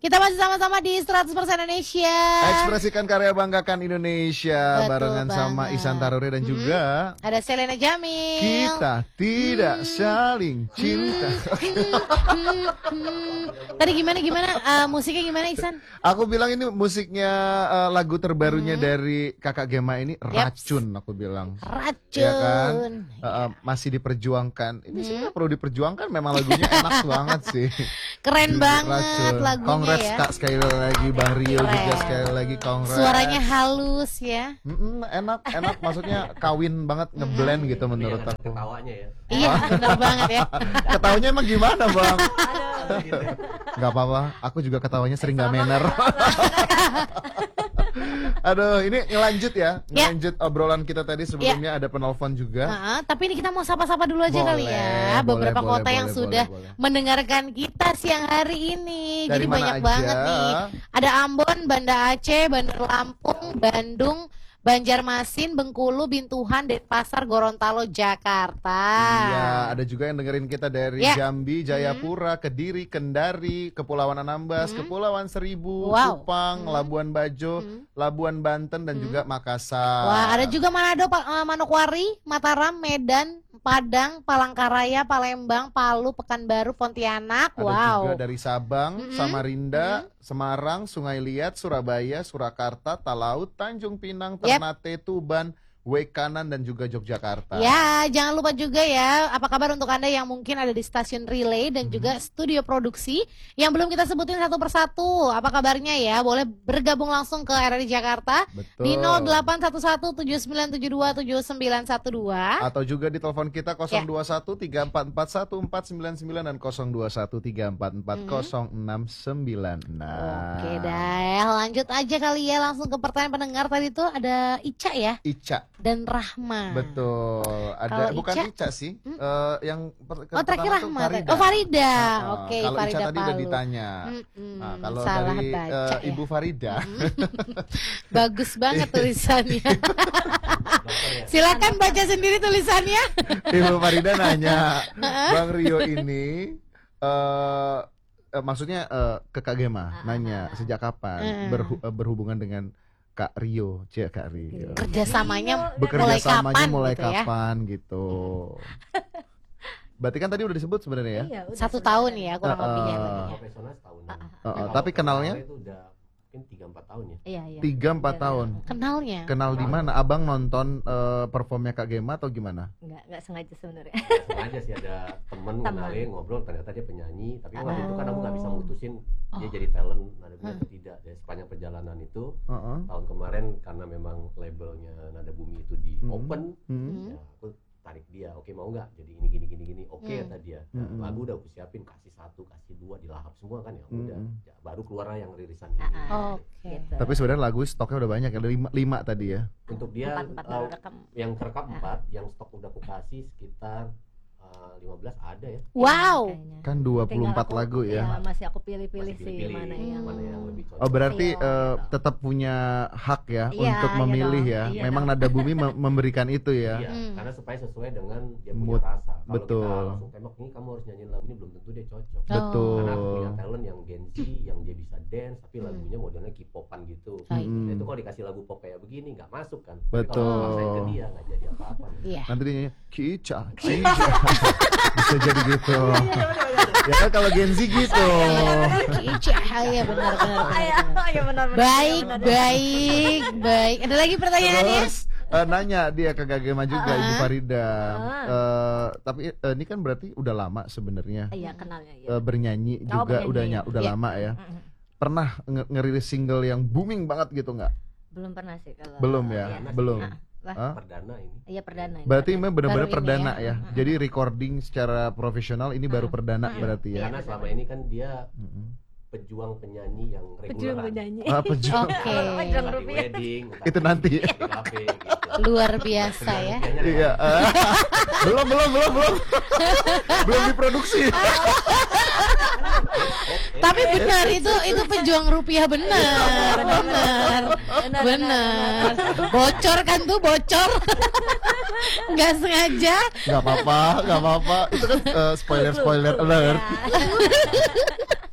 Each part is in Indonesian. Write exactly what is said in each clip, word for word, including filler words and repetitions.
Kita masih sama-sama di seratus persen Indonesia. Ekspresikan karya, banggakan Indonesia. Betul barengan banget. sama Ihsan Taruri dan Mm-mm. juga Ada Selena Jamil. kita tidak saling cinta. Tadi gimana gimana uh, musiknya gimana Ihsan? Aku bilang ini musiknya uh, lagu terbarunya Hmm. dari Kakak Gema ini Racun, aku bilang. Racun. Ya kan? Uh, uh, masih diperjuangkan. Ini sebenarnya perlu diperjuangkan, memang lagunya enak banget sih. Keren banget Racun. lagunya Congrats ya. Kak sekali lagi, Bang Rio Keren. juga sekali lagi congrats. Suaranya halus ya. Mm-mm, enak, enak, maksudnya kawin banget, ngeblend gitu menurut aku. Ketawanya ya. Iya, benar banget ya. Ketawanya emang gimana, Bang? Gitu. Gak apa-apa, aku juga ketawanya sering gak manner. Aduh, ini ngelanjut ya, Ya. ngelanjut obrolan kita tadi sebelumnya ada penelpon juga. Nah, tapi ini kita mau sapa-sapa dulu aja Boleh, kali ya. boleh, Beberapa boleh, kota yang boleh, sudah boleh, boleh. mendengarkan kita siang hari ini. Dari Jadi mana banyak aja? banget nih. Ada Ambon, Banda Aceh, Bandar Lampung, Bandung, Banjarmasin, Bengkulu, Bintuhan, Denpasar, Gorontalo, Jakarta. Iya, ada juga yang dengerin kita dari Ya. Jambi, Jayapura, Kediri, Kendari, Kepulauan Anambas, Hmm. Kepulauan Seribu, Wow. Kupang, Hmm. Labuan Bajo, Hmm. Labuan Banten, dan Hmm. juga Makassar. Wah, ada juga Manado, Pa- eh, Manokwari, Mataram, Medan, Padang, Palangkaraya, Palembang, Palu, Pekanbaru, Pontianak. Ada Wow. juga dari Sabang, Mm-mm. Samarinda, Semarang, Sungai Liat, Surabaya, Surakarta, Talaut, Tanjung Pinang, Yep. Ternate, Tuban, Wekanan, dan juga Yogyakarta. Ya, jangan lupa juga ya, apa kabar untuk Anda yang mungkin ada di stasiun relay dan juga studio produksi yang belum kita sebutin satu persatu. Apa kabarnya ya? Boleh bergabung langsung ke R R I Jakarta Betul. di nol delapan satu satu tujuh sembilan tujuh dua tujuh sembilan satu dua. Atau juga di telepon kita Ya. nol dua satu tiga empat empat satu empat sembilan sembilan dan nol dua satu tiga empat empat nol enam sembilan enam. Oke dah, lanjut aja kali ya langsung ke pertanyaan pendengar tadi tuh ada Ica ya Ica, dan Rahma. betul. Ada Kalau bukan Ica? Ica sih, Hmm? Eh, yang per- Oh terakhir pertama tuh Rahma. Farida. Oh Farida. Ah, Oke, kalau Ica Farida tadi udah Palu. ditanya. Mm-mm, Nah, kalau salah dari baca eh, ya. Ibu Farida, Bagus banget tulisannya. Dokter ya. Silakan baca sendiri tulisannya. Ibu Farida nanya, Bang Rio ini eh eh, maksudnya eh, ke Kak Gema, nanya sejak kapan Mm. berhu- eh, berhubungan dengan Kak Rio, Cia Kak Rio. Kerjasamanya Bekerja mulai samanya kapan mulai gitu ya? kapan gitu. Berarti kan tadi udah disebut sebenarnya ya. Iya, udah Satu sebenarnya. tahun ya kurang Uh, lebih ya. uh, berarti ya. Profesional setahun. Ah, ah. Uh, uh, kalau tapi kenalnya kenal itu udah mungkin tiga empat tahun ya. Iya, iya. tiga empat Iya, tahun. iya. Kenalnya. Kenal di mana? Abang nonton eh, performnya Kak Gema atau gimana? Enggak, enggak sengaja sebenarnya. Nggak sengaja sih ada temen Teman. ngenalin ngobrol ternyata dia penyanyi. Tapi waktu Oh. itu kan aku nggak bisa mutusin dia Oh. jadi talent Nada Bumi Hmm. atau tidak. Dari sepanjang perjalanan itu Heeh. tahun kemarin karena memang labelnya Nada Bumi itu di Hmm. open, Hmm. ya aku tarik dia. Oke mau nggak? Jadi ini gini gini gini. Oke Hmm. kata dia. Nah, Hmm. lagu udah aku siapin, kasih satu, kasih dua, dilahap semua kan ya. Udah. Hmm. Ya, baru keluar yang ririsan ini. Ah, ah. Oke. Gitu. Tapi sebenarnya lagu stoknya udah banyak, ada lima, lima tadi ya. Untuk dia empat, empat uh, baru rekam. yang kerekam empat, yang stok udah aku kasih sekitar uh, lima belas ada ya. Wow. Kayaknya. Kan dua puluh empat Tinggal lagu aku- ya. Iya, masih aku pilih-pilih Masih sih pilih-pilih mana Hmm. yang mana yang lebih cocok. Oh berarti Iya, eh, gitu. tetap punya hak ya Iya, untuk iya memilih dong, ya. iya Memang dong. Nada Bumi mem- memberikan itu ya. Iya, Hmm. karena supaya sesuai dengan dia punya Mood. rasa. Kalau Betul. kita langsung tembak ini kamu harus nyanyiin lagu ini belum tentu dia cocok. Betul. Karena aku punya talent yang Gen Z, yang dia bisa dance, tapi Hmm. lagunya modelnya K-popan gitu. Baik. Mm-mm. Nah, itu kalau dikasih lagu pop kayak begini nggak masuk kan. Tapi Betul. kalau maksain ke dia nggak jadi apa-apa. Iya. Nanti dia nyanyi Kica, Kica. Bisa jadi gitu. Ya kan kalau Gen Z gitu. Ica, iya benar benar. Iya, benar. iya benar-benar. Baik, benar. baik, baik. Ada lagi pertanyaannya? Terus eh, nanya dia ke Kak Gema juga, Ibu Ah. Farida. Ah. Eh, tapi eh, ini kan berarti udah lama sebenarnya Iya, kenalnya ya. eh, bernyanyi Oh, juga bernyanyi. udah ny- udah Iya. lama ya. Mm-mm. Pernah nge- ngerilis single yang booming banget gitu nggak? Belum pernah sih kalau. Belum ya, Iya, nasi- belum. ah, lah. Hah? Perdana ini. Iya, perdana ini. Berarti memang benar-benar Baru ini perdana ya. ya. Mm-mm. Jadi recording secara profesional ini baru Mm. perdana Mm. berarti ya. Iya, Karena betul. selama ini kan dia Mm-mm. pejuang penyanyi yang Pejuang reguleran. menyanyi. Ah, pejuang. Oke. Pejuang Entah di rupiah. wedding, entah Itu di- nanti. di kafe gitu. Luar biasa ya. Rupiahnya Iya. lewat. eh. belum belum belum belum. belum diproduksi. Tapi benar itu itu pejuang rupiah benar, benar, benar. Bocor kan tuh bocor, nggak sengaja. Gak apa-apa, gak apa-apa. Itu kan eh, spoiler spoiler alert.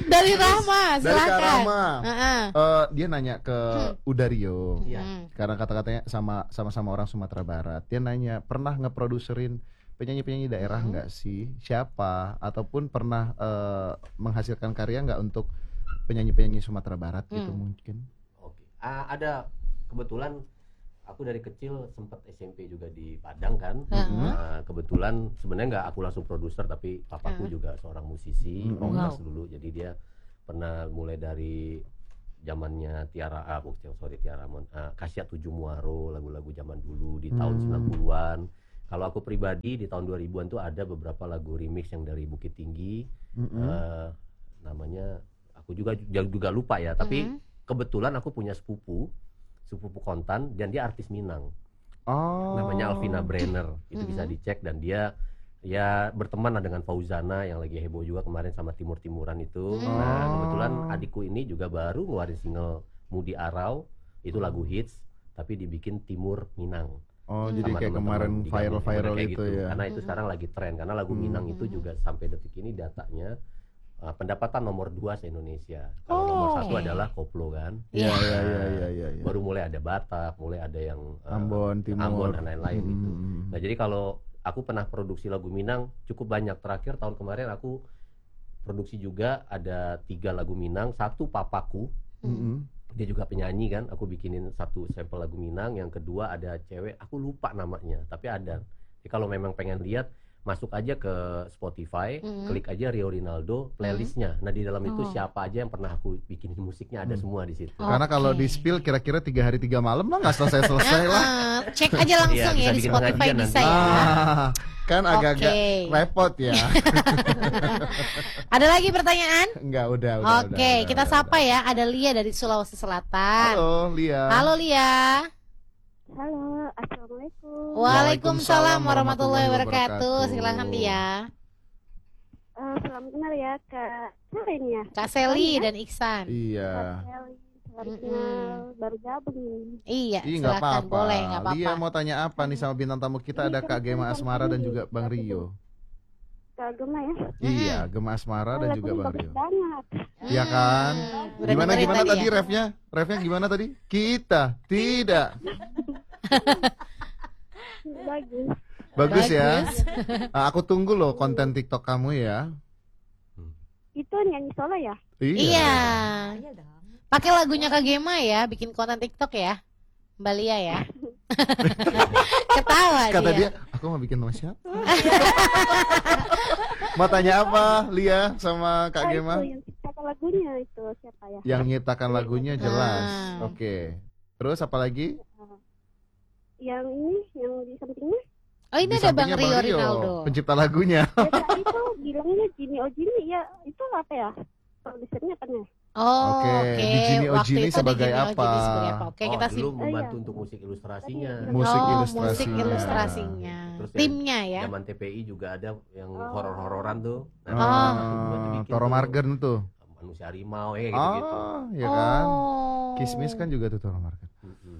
Dari Rahma, Dari Kak silakan. Rama. Heeh. Eh, dia nanya ke Udario. Iya. Hmm. Karena kata-katanya sama sama-sama orang Sumatera Barat. Dia nanya, pernah ngeproduserin penyanyi-penyanyi daerah Hmm. nggak sih? Siapa? Ataupun pernah eh, menghasilkan karya nggak untuk penyanyi-penyanyi Sumatera Barat gitu Hmm. mungkin? Oke. Ah, ada kebetulan aku dari kecil sempat S M P juga di Padang kan. Heeh. Nah, kebetulan sebenarnya nggak aku langsung produser tapi papaku Heeh. juga seorang musisi, Hmm. rockers Wow. dulu. Jadi dia pernah mulai dari zamannya Tiara ah, bukan sorry Tiara Mon, ah, Kasia Tujuh Muaro, lagu-lagu zaman dulu di tahun Hmm. sembilan puluhan. Kalau aku pribadi di tahun dua ribuan tuh ada beberapa lagu remix yang dari Bukit Tinggi. Mm-mm. eh, namanya aku juga juga lupa ya, tapi Mhm. kebetulan aku punya sepupu sepupu kontan dan dia artis Minang, Oh. namanya Alvina Brenner. Itu bisa Mhm. dicek, dan dia ya berteman lah dengan Fauzana yang lagi heboh juga kemarin sama Timur-Timuran itu. Hmm. Nah, Oh. kebetulan adikku ini juga baru ngeluarin single Mudi Arau, itu lagu hits tapi dibikin Timur Minang. Oh, Hmm. jadi Sama kayak teman-teman kemarin digabung, viral-viral kayak itu ya. Karena itu Mhm. sekarang lagi tren, karena lagu Hmm. Minang itu juga sampai detik ini datanya uh, pendapatan nomor dua se-Indonesia. Kalau nomor Oh. satu adalah koplo kan. Iya, Iya. iya, iya, iya, iya. Ya. Baru mulai ada Batak, mulai ada yang uh, Ambon, Timur. Ambon dan lain-lain Mm-mm. gitu. Nah, jadi kalau aku pernah produksi lagu Minang cukup banyak. Terakhir tahun kemarin aku produksi juga ada tiga lagu Minang. Satu papaku, Mm-mm. dia juga penyanyi kan. Aku bikinin satu sampel lagu Minang. Yang kedua ada cewek, aku lupa namanya, tapi ada. Jadi kalau memang pengen lihat, masuk aja ke Spotify, Mhm. klik aja Rio Rinaldo playlistnya. Nah, di dalam itu Oh. siapa aja yang pernah aku bikinin musiknya ada Hmm. semua di situ. Oh. Karena kalau Oke. di spill kira-kira tiga hari tiga malam lah nggak selesai-selesai lah. Heeh. Cek aja langsung Iya, ya bisa di bikin Spotify pengajian bisa nanti. ya. Ah, kan agak-agak Oke. repot ya. Ada lagi pertanyaan? Enggak, udah, udah. Oke, udah, udah, kita udah, sapa udah. ya. Ada Lia dari Sulawesi Selatan. Halo, Lia. Halo Lia. Halo, assalamualaikum. Waalaikumsalam warahmatullahi warahmatullahi wabarakatuh. wabarakatuh. Silakan Lia. Eh, salam kenal ya Kak Selen ya. Kak Seli ya? dan Iksan. Iya. Kak Selen, salam Mm-mm. kenal. Baru gabung ini. Iya, Iya, nggak silakan. apa-apa. Boleh, nggak apa-apa. Lia mau tanya apa nih sama bintang tamu kita? Ini Ada kan Kak Gema tentang Asmara dan ini, juga Bang Kak Rio. Kak Gema ya. Iya, Gema Asmara dan Oh, juga lagunya Bang bagus Rio. banget. Iya kan? Hmm, udah Gimana dengerin gimana tadi ya? refnya? Refnya gimana tadi? Kita tidak. Bagus. Bagus ya. Bagus. Ah, aku tunggu loh konten TikTok kamu ya. Itu nyanyi solo ya? Iya. Iya dong. Pakai lagunya Kak Gema ya, bikin konten TikTok ya. Mbak Lia ya. Ketawa Kata dia, dia. aku mau bikin sama siapa? Mau tanya apa, Lia sama Kak Ah, Gema? itu yang ciptakan lagunya itu siapa ya? Yang nyiptakan lagunya jelas. Ah. Oke. Terus apa lagi? Yang ini, yang di sampingnya. Oh, ini Di ada Bang sampingnya Rio Rinaldo. pencipta lagunya. Ya, tadi itu bilangnya Jimmy oh Jimmy ya. Itu apa ya? Produsernya kan ya? Oh, Oke, oke. di Jimmy Waktu Ojini itu di sebagai Jimmy apa? Ojini sebagai apa? Oke, Oh, kita dulu sim. membantu iya. untuk musik ilustrasinya. Musik oh, ilustrasinya. musik ilustrasinya. Terus yang Timnya ya. Zaman T P I juga ada yang Oh. horor-hororan tuh. Nah, Oh. aku juga tuh bikin Toro tuh Margen tuh. Manusia harimau ya gitu-gitu. Oh, ya kan? Oh. Kismis kan juga tuh Toro Margen. Mm-mm.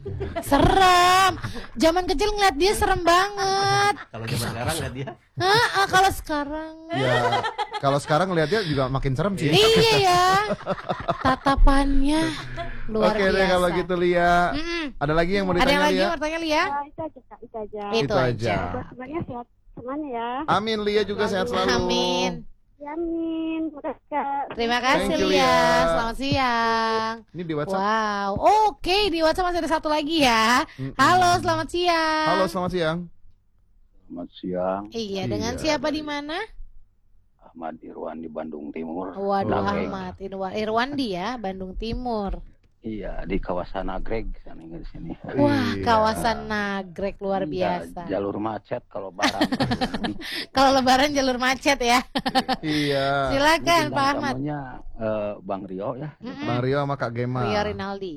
Serem. Zaman kecil ngeliat dia serem banget. Kalau zaman sekarang nggak dia? Hah, kalau sekarang. Ya, kalau sekarang lihatnya juga makin serem sih. Iya ya. Tatapannya luar Oke biasa. deh kalau gitu Lia. Mm-mm. Ada lagi yang mau Ada yang ditanya lagi Lia? mau bertanya Lia? Ah, itu aja Kak, itu aja. Itu Itu aja. aja. Buat semuanya sehat semuanya ya. Amin, Lia juga sehat selalu. Amin. Yamin, makasih Kak. Terima kasih Thank you, Lia. Lia. Selamat siang. Ini di WhatsApp. Wow. Oke, di WhatsApp masih ada satu lagi ya. Mm-mm. Halo, selamat siang. Halo, selamat siang. Selamat siang, Iya, dengan Iya, siapa baik. di mana? Ahmad Irwan di Bandung Timur. Waduh, Nagreg. Ahmad Irwa- Irwandi ya, Bandung Timur. Iya, di kawasan Nagreg sana di sini. Wah, Iya. kawasan Nagreg luar Iya, biasa. jalur macet kalau barang. Kalau lebaran jalur macet ya. Iya. Silakan Ini Pak bintang Ahmad. tamunya, eh, Bang Rio ya. Mm-mm. Bang Rio sama Kak Gema. Rio Rinaldi.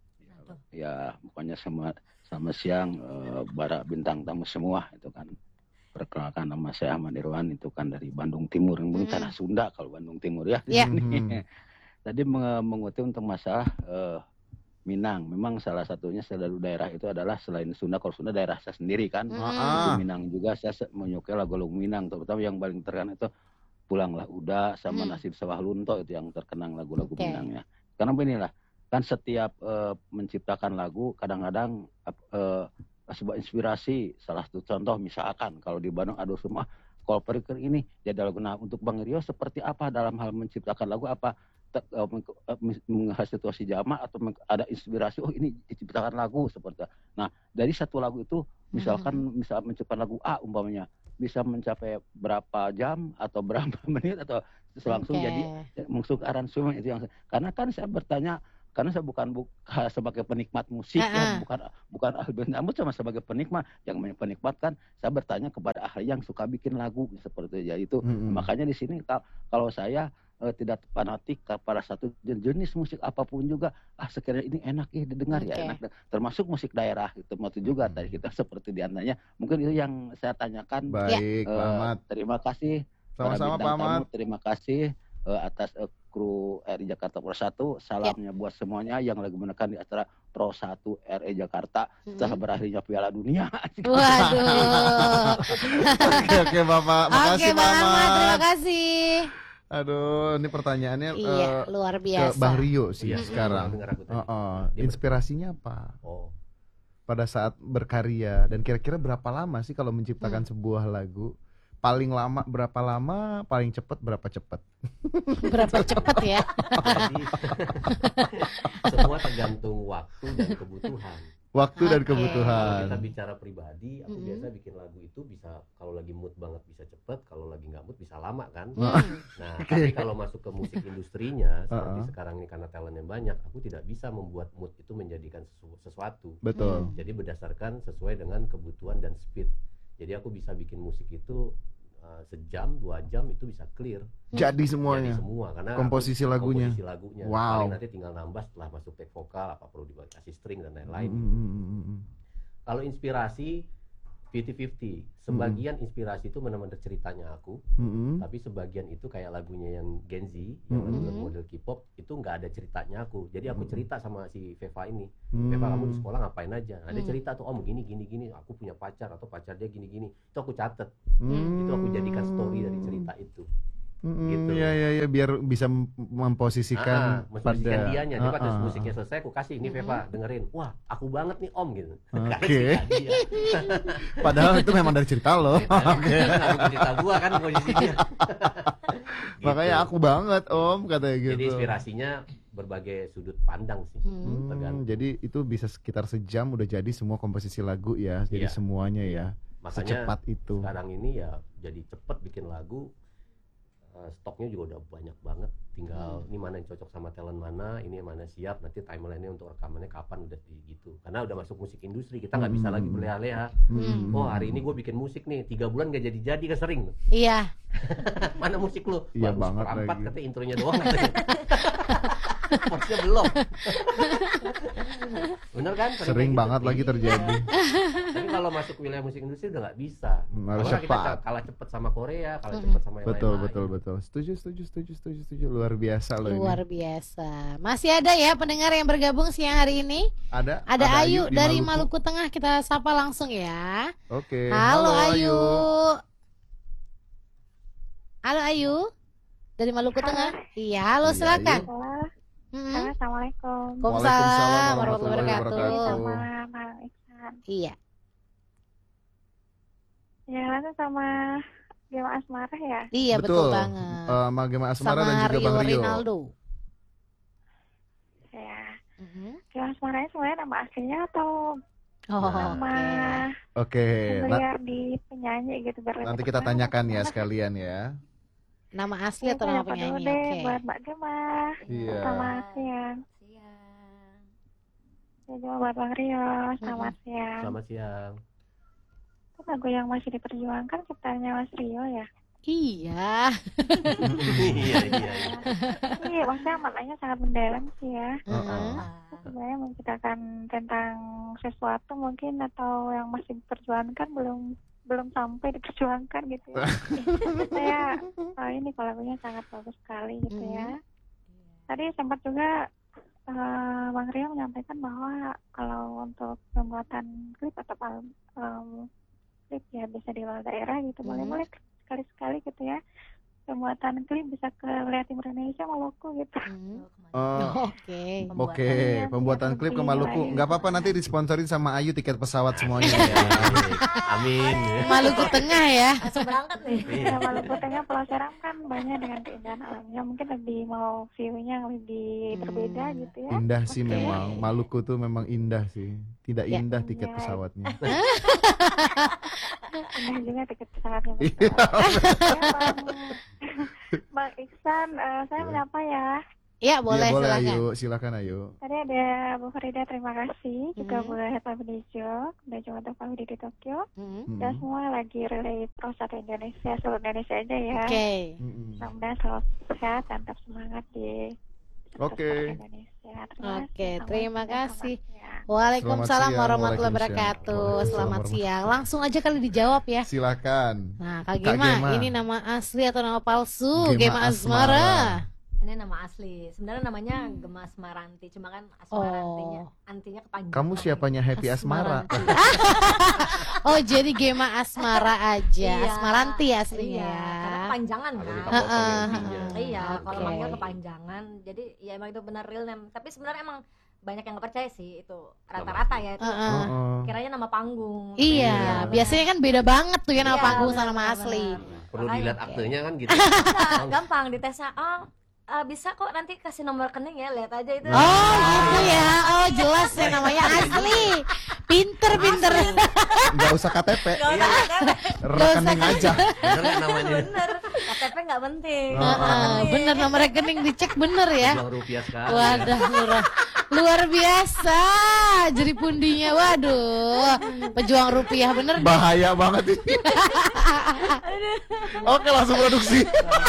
Ya, pokoknya sama sama siang eh, bara bintang tamu semua itu kan. Perkenalkan nama saya Ahmad Irwan itu kan dari Bandung Timur, yang Mm-mm. tanah Sunda kalau Bandung Timur ya. Iya. Mhm. Tadi meng- mengutip untuk masalah eh, Minang. Memang salah satunya selalu daerah itu adalah selain Sunda, kalau Sunda daerah saya sendiri kan. Mm-mm. Ah. Di Minang juga saya se- menyukai lagu-lagu Minang, terutama yang paling terkenal itu Pulanglah Uda sama Hmm. Nasib Sawah Lunto itu yang terkenang lagu-lagu Oke. Minangnya. Karena beginilah, kan setiap eh, menciptakan lagu kadang-kadang eh, sebuah inspirasi. Salah satu contoh misalkan kalau di Bandung ada semua kalau perikir ini jadi lagu. Nah untuk Bang Rio seperti apa dalam hal menciptakan lagu, apa te- eh, meng- eh, mis- menghasilkan situasi jamak atau meng- ada inspirasi, oh ini diciptakan lagu seperti itu. Nah dari satu lagu itu misalkan Mhm. misal menciptakan lagu A umpamanya bisa mencapai berapa jam atau berapa menit atau langsung Oke. jadi masuk aransemen itu yang karena kan saya bertanya karena saya bukan bu, sebagai penikmat musik ya, Ah-ah. bukan bukan ahli band, namun sama sebagai penikmat yang penikmat kan saya bertanya kepada ahli yang suka bikin lagu seperti itu. Ya itu Mm-mm. makanya di sini kal- kalau saya eh, tidak fanatik pada satu jenis musik apapun juga, ah sekiranya ini enak ya didengar ya Oke. enak, termasuk musik daerah itu itu juga Mm-mm. tadi kita seperti diantaranya mungkin itu yang saya tanyakan. Baik, Pak Eh, Ahmad. terima kasih para Sama-sama, Pak bintang Ahmad. tamu, terima kasih eh, atas eh, kru R I Jakarta Pro satu. Salamnya buat semuanya yang lagi menekan di acara Pro satu R I Jakarta setelah Mhm. berakhirnya Piala Dunia. Waduh. Oke, oke, Bapak. Makasih, Oke, Pak Bang Ahmad, Ahmad. terima kasih. Aduh, ini pertanyaannya Iya, eh, luar ke biasa. Bang Rio sih Iya, sekarang. dengar aku tadi. Oh, oh. Dia Inspirasinya apa Oh, pada saat berkarya dan kira-kira berapa lama sih kalau menciptakan Hmm. sebuah lagu? Paling lama berapa lama? Paling cepat berapa cepat? Berapa cepet ya? jadi semua tergantung waktu dan kebutuhan. Waktu dan Oke. Kalau kebutuhan. kita bicara pribadi, aku Mm-mm. biasa bikin lagu itu bisa kalau lagi mood banget bisa cepet, kalau lagi nggak mood bisa lama kan. Hmm. Nah, tapi kalau masuk ke musik industrinya seperti Uh-uh. sekarang ini karena talentnya banyak, aku tidak bisa membuat mood itu menjadikan sesu- sesuatu. Betul. Hmm. Jadi berdasarkan sesuai dengan kebutuhan dan speed. Jadi aku bisa bikin musik itu uh, sejam, dua jam itu bisa clear. Jadi Jadi semuanya. semua karena Komposisi aku- lagunya. komposisi lagunya. Wow. Paling nanti tinggal nambah setelah masuk take vokal, apa perlu dikasih string dan lain-lain. Mm, mm, mm, mm, mm. Kalau inspirasi fifty fifty, sebagian inspirasi itu benar-benar ceritanya aku, Mm, mm. tapi sebagian itu kayak lagunya yang Gen Z, yang Mm-mm. lagu model K-pop itu nggak ada ceritanya aku. Jadi aku Mm-mm. cerita sama si Veva ini, Mm. Veva kamu di sekolah ngapain aja? Nah, dia Hmm. cerita tuh, om gini gini gini, aku punya pacar atau pacar dia gini gini, itu aku catet, Mm. itu aku jadikan story dari cerita itu. Mm, gitu. Iya, iya, iya, biar bisa mem- memposisikan Ah, memposisikan pada dianya. Jadi pas Ah, ah, musiknya selesai, aku kasih ini Veva dengerin, wah aku banget nih om gitu. Oke. Kasih ke dia. Padahal itu memang dari cerita lo. Oke. Aku cerita gua kan posisinya. Makanya Gitu. aku banget om katanya gitu. Jadi inspirasinya berbagai sudut pandang sih. Hmm. Hmm, tergantung. jadi itu bisa sekitar sejam udah jadi semua komposisi lagu ya. Jadi Iya. semuanya ya. Makanya Secepat itu. sekarang ini ya jadi cepet bikin lagu. Eh, stoknya juga udah banyak banget. Tinggal Hmm. ini mana yang cocok sama talent mana, ini yang mana siap. Nanti timeline-nya untuk rekamannya kapan udah di gitu. Karena udah masuk musik industri, kita nggak bisa Hmm. lagi berleha-leha. Hmm. Oh hari ini gue bikin musik nih, tiga bulan gak jadi-jadi kan sering. Iya. Mana musik lu? Iya Bagus banget seperempat, lagi. katanya intronya doang katanya. Maksudnya belum. Bener kan? Sering kayak banget gitu. lagi Iya. terjadi. Tapi kalau masuk wilayah musik industri udah nggak bisa. Hmm, harus Karena kita cepat. ca- kalah cepet sama Korea, kalah Mhm. cepet sama yang Betul, lain-lain. betul, betul. Setuju, setuju, setuju, setuju, setuju. Luar biasa loh ini. Luar biasa. Masih ada ya pendengar yang bergabung siang hari ini? Ada Ada Ayu di dari Maluku Tengah, kita sapa langsung ya. Oke. Halo, Ayu. Halo Ayu. Dari Maluku Halo. Tengah. Iya, halo Iya, silakan. Ayu. Halo, Mm-mm. halo, assalamualaikum. Waalaikumsalam warahmatullahi warahmatullahi wabarakatuh. wabarakatuh. Sama Bang Iksan. Iya. Ya, langsung sama Dewa Asmara ya. Iya, betul, Betul. banget. Eh, Magema Asmara Sama dan juga Rio Bang Rio. Rinaldo. Ya, Mhm. Dewa Asmara ini sebenarnya nama aslinya atau Oh, nama oke. Oke. Na- beliau di penyanyi gitu baru nanti kita tanyakan ya sekalian ya. Nama asli atau nama penyanyi? deh Oke. buat Mbak Gema. Iya. Selamat siang. Siang. Ya, juga buat Bang Rio. Selamat siang. Selamat siang. Itu lagu yang masih diperjuangkan ciptanya Mas Rio ya. Iya. Iya, iya, iya. Iya, maksudnya maknanya sangat mendalam sih ya. Mhm. Itu sebenarnya menceritakan tentang sesuatu mungkin atau yang masih diperjuangkan belum belum sampai diperjuangkan gitu ya. Saya oh ini kalau lagunya sangat bagus sekali gitu ya. Tadi sempat juga eh, Bang Rio menyampaikan bahwa kalau untuk pembuatan klip atau album um, klip ya bisa di luar daerah gitu. Mhm. Boleh-boleh sekali-sekali gitu ya. pembuatan klip bisa ke wilayah timur Indonesia, Maluku gitu. Hmm. Oh, Oke. oke, Pembuatan- pembuatan klip ke Maluku. Iya. Nggak apa-apa, nanti disponsorin sama Ayu tiket pesawat semuanya. Ya, amin. Maluku Tengah ya. Langsung berangkat nih. Iya. Ya, Maluku Tengah, Pulau Seram kan banyak dengan keindahan alamnya. Mungkin lebih mau view-nya yang lebih Hmm. berbeda gitu ya. Indah sih Oke. memang. Maluku tuh memang indah sih. Tidak Ya. indah tiket Iya. pesawatnya. Indah juga tiket pesawatnya. Iya. Ya, Bang, Bang Iksan, eh, saya Iya. menyapa ya. Ya, boleh, Iya, boleh silakan. Ayu, silakan Ayu. Tadi ada Bu Farida, terima kasih. Juga Mhm. Bu Heta Benijo, dan juga untuk Pak Widi di Tokyo. Hmm. Dan Mm-mm. semua lagi relay Pro satu Indonesia, seluruh Indonesia aja ya. Oke. Mm-mm. Mudah-mudahan selalu sehat dan tetap semangat di Oke. seluruh Indonesia. Terima Oke, kasih. terima Selamat kasih. siang. Waalaikumsalam Selamat siang, warahmatullahi waalaikumsalam. wabarakatuh. Waalaikumsalam Selamat warahmatullahi siang. Langsung aja kali dijawab ya. Silakan. Nah, Kak Kak Gema, Gema. ini nama asli atau nama palsu? Gema Gema Asmara. Ini nama asli. Sebenarnya namanya Gema Asmaranti, cuma kan Asmarantinya Oh. antinya kepanjangan. Kamu siapanya Happy Asmara? Oh, jadi Gema Asmara aja. Iya. Asmaranti aslinya. Iya, karena ya. kepanjangan Agak kan. dipotong Heeh, ya intinya. Iya, kalau Oke. manggil kepanjangan. Jadi ya emang itu benar real name. Tapi sebenarnya emang banyak yang nggak percaya sih itu. Rata-rata ya itu. Heeh. Oh, Kiranya nama panggung. Iya, Iya, biasanya kan beda banget tuh ya nama Iya, panggung benar, sama nama benar, asli. benar. Perlu Makanya. dilihat aktenya kan gitu. Bisa, gampang ditesnya. Oh, eh, bisa kok nanti kasih nomor rekening ya, lihat aja itu. Oh, gitu ya. Oh, jelas ya namanya asli. Pinter, pinter. nggak usah K T P, Nggak usah kan? rekening aja. Bener nggak namanya? Bener, K T P nggak penting. Oh. Nggak Heeh, penting. bener nomor rekening dicek bener ya. Jual rupiah sekali. Wadah, luar, luar biasa. Jadi pundinya, waduh. Pejuang rupiah bener. deh. Bahaya banget ini. Oke, langsung produksi.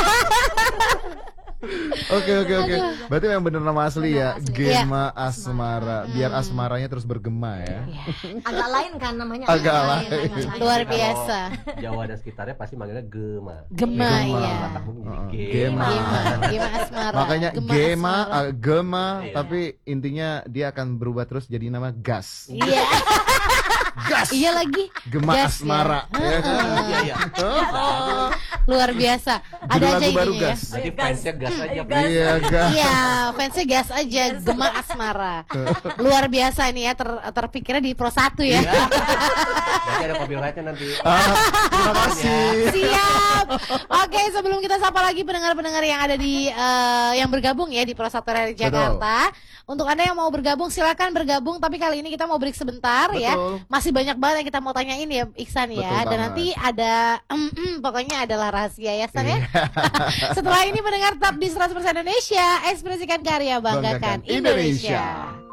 Oke oke oke. Berarti yang bener nama asli ya, Bener asli. Gema Asmara. Biar Hmm. asmaranya terus bergema ya. Ya, Agak lain kan namanya. Agak lain. agak lain. luar Kalau biasa. Jawa dan sekitarnya pasti manggilnya Gema. Gema, Gema. ya. Batak mungkin Heeh, jadi Gema. Gema, Gema Asmara. Makanya Gema Gema, Asmara. uh, Gema, Iya. tapi intinya dia akan berubah terus jadi nama Gas. Iya, Gas. iya lagi. Gema Gas, Asmara. ya. Ya kan? Iya iya. Luar biasa. Ada Judul aja lagu baru ininya ya. Gas. Jadi fansnya gas aja. Iya Gas. Iya, fansnya gas aja, Gema Asmara. Luar biasa ini ya, ter terpikirnya di Pro satu ya. Iya. Berarti ada copyrightnya nanti. Ah, terima kasih. Siap. Oke, sebelum kita sapa lagi pendengar-pendengar yang ada di eh, yang bergabung ya di Pro satu R R Jakarta. Untuk Anda yang mau bergabung silakan bergabung, tapi kali ini kita mau break sebentar ya. Betul. Masih banyak banget yang kita mau tanyain ya Iksan ya. Betul Dan banget. nanti ada em, em, pokoknya adalah rahasia ya San Iya. ya. Setelah ini mendengar Top di seratus persen Indonesia, ekspresikan karya, banggakan, Banggakan Indonesia. Indonesia.